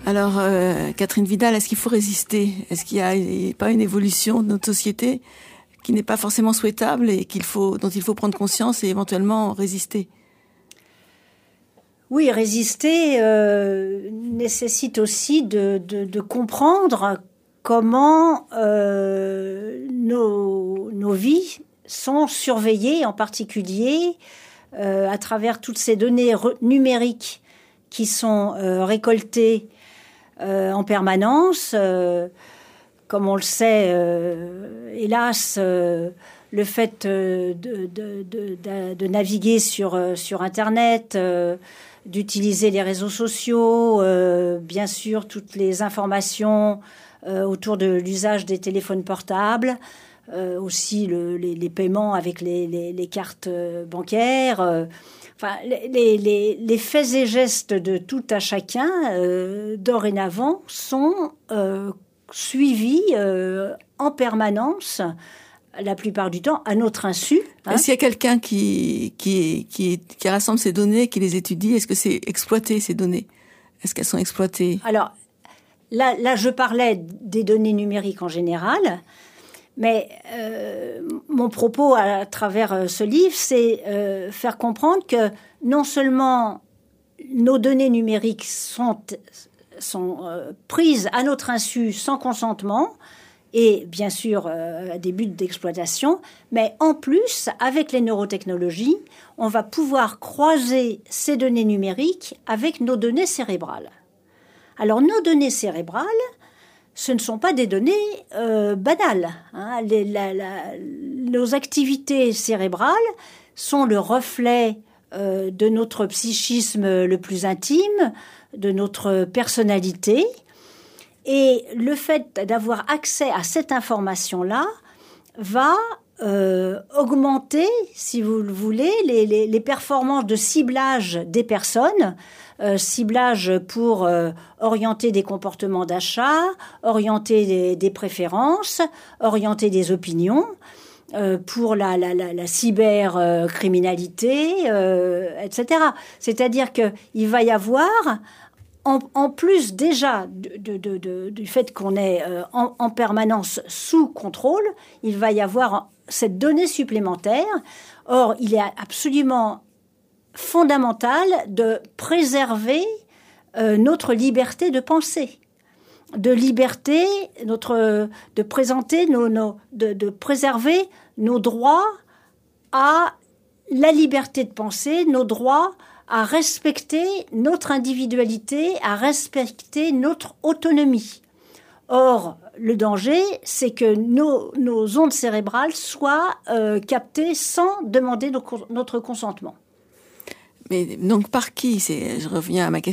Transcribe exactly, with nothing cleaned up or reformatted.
Alors, euh, Catherine Vidal, est-ce qu'il faut résister ? Est-ce qu'il n'y a pas une évolution de notre société qui n'est pas forcément souhaitable et qu'il faut, dont il faut prendre conscience et éventuellement résister ? Oui, résister euh, nécessite aussi de, de, de comprendre comment euh, nos, nos vies sont surveillées, en particulier euh, à travers toutes ces données re- numériques qui sont euh, récoltées euh, en permanence. Euh, comme on le sait, euh, hélas, euh, le fait euh, de, de, de, de, de naviguer sur, sur Internet, euh, d'utiliser les réseaux sociaux, euh, bien sûr toutes les informations euh, autour de l'usage des téléphones portables, euh, aussi le, les, les paiements avec les, les, les cartes bancaires, euh, enfin les, les, les faits et gestes de tout à chacun euh, dorénavant sont euh, suivis euh, en permanence, la plupart du temps, à notre insu. Hein. Est-ce qu'il y a quelqu'un qui, qui, qui, qui rassemble ces données, qui les étudie ? Est-ce que c'est exploité, ces données ? Est-ce qu'elles sont exploitées ? Alors, là, là, je parlais des données numériques en général, mais euh, mon propos à travers ce livre, c'est euh, faire comprendre que non seulement nos données numériques sont, sont euh, prises à notre insu sans consentement, et bien sûr euh, à des buts d'exploitation, mais en plus, avec les neurotechnologies, on va pouvoir croiser ces données numériques avec nos données cérébrales. Alors, nos données cérébrales, ce ne sont pas des données euh, banales. Hein. Les, la, la, nos activités cérébrales sont le reflet euh, de notre psychisme le plus intime, de notre personnalité. Et le fait d'avoir accès à cette information-là va euh, augmenter, si vous le voulez, les, les, les performances de ciblage des personnes, euh, ciblage pour euh, orienter des comportements d'achat, orienter des, des préférences, orienter des opinions, euh, pour la, la, la, la cybercriminalité, euh, et cetera. C'est-à-dire qu'il va y avoir... En, en plus déjà de, de, de, du fait qu'on est euh, en, en permanence sous contrôle, il va y avoir cette donnée supplémentaire. Or, il est absolument fondamental de préserver euh, notre liberté de penser, de liberté, notre, de présenter nos, nos, de, de préserver nos droits à la liberté de penser, nos droits à respecter notre individualité, à respecter notre autonomie. Or, le danger, c'est que nos, nos ondes cérébrales soient euh, captées sans demander nos, notre consentement. Mais donc par qui ? C'est, je reviens à ma question.